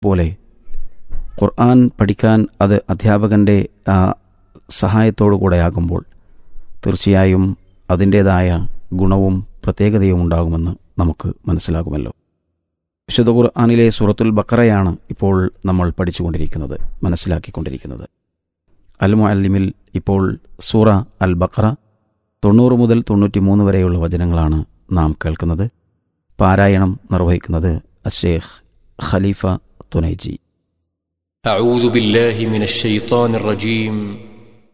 പോലെ ഖുർആൻ പഠിക്കാൻ അത് അധ്യാപകൻ്റെ സഹായത്തോടു കൂടെ ആകുമ്പോൾ തീർച്ചയായും അതിൻ്റേതായ ഗുണവും പ്രത്യേകതയും ഉണ്ടാകുമെന്ന് നമുക്ക് മനസ്സിലാകുമല്ലോ. വിശുദ്ധ ഖുർആനിലെ സൂറത്തുൽ ബഖറയാണ് ഇപ്പോൾ നമ്മൾ പഠിച്ചുകൊണ്ടിരിക്കുന്നത്, മനസ്സിലാക്കിക്കൊണ്ടിരിക്കുന്നത്. അൽ മുഅല്ലിമിൽ ഇപ്പോൾ സൂറ അൽ ബഖറ 90 മുതൽ 93 വരെയുള്ള വചനങ്ങളാണ് നാം കേൾക്കുന്നത്. പാരായണം നിർവഹിക്കുന്നത് അശ്ശേഖ് ഖലീഫ തുനൈജി. أعوذ بالله من الشيطان الرجيم